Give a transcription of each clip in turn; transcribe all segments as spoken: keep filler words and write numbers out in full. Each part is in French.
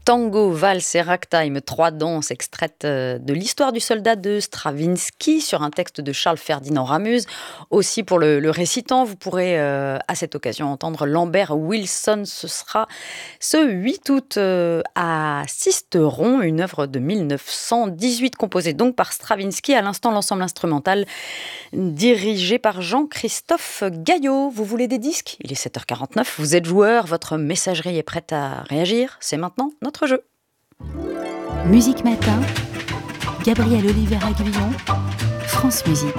Tango, valse et ragtime, trois danses extraites de l'histoire du soldat de Stravinsky sur un texte de Charles-Ferdinand Ramuz. Aussi pour le, le récitant, vous pourrez euh, à cette occasion entendre Lambert Wilson. Ce sera ce huit août euh, à Sisteron, une œuvre de mille neuf cent dix-huit composée donc par Stravinsky. À l'instant, l'ensemble instrumental dirigé par Jean-Christophe Gaillot. Vous voulez des disques ? Il est sept heures quarante-neuf, vous êtes joueur, votre messagerie est prête à réagir. C'est maintenant notre jeu. Musique Matin, Gabriel Oliver-Aguillon, France Musique.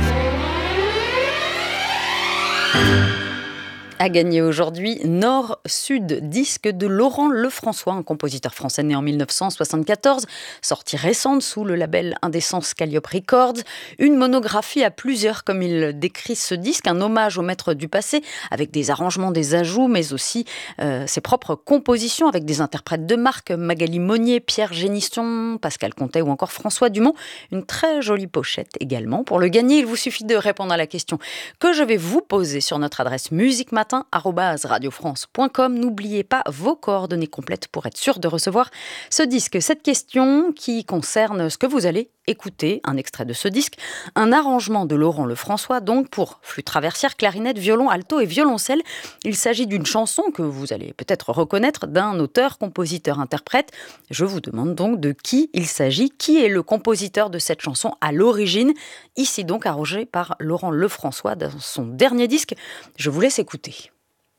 A gagné aujourd'hui Nord-Sud, disque de Laurent Lefrançois, un compositeur français né en mille neuf cent soixante-quatorze, sortie récente sous le label Indécence Calliope Records. Une monographie à plusieurs, comme il décrit ce disque, un hommage au maître du passé, avec des arrangements, des ajouts, mais aussi euh, ses propres compositions, avec des interprètes de marque, Magali Monnier, Pierre Génisson, Pascal Contet ou encore François Dumont. Une très jolie pochette également. Pour le gagner, il vous suffit de répondre à la question que je vais vous poser sur notre adresse Musique Matin arobase radio france point com. N'oubliez pas vos coordonnées complètes pour être sûr de recevoir ce disque. Cette question qui concerne ce que vous allez écouter, un extrait de ce disque, un arrangement de Laurent Lefrançois, donc pour flûte traversière, clarinette, violon, alto et violoncelle. Il s'agit d'une chanson que vous allez peut-être reconnaître d'un auteur, compositeur, interprète. Je vous demande donc de qui il s'agit, qui est le compositeur de cette chanson à l'origine, ici donc arrangée par Laurent Lefrançois dans son dernier disque. Je vous laisse écouter.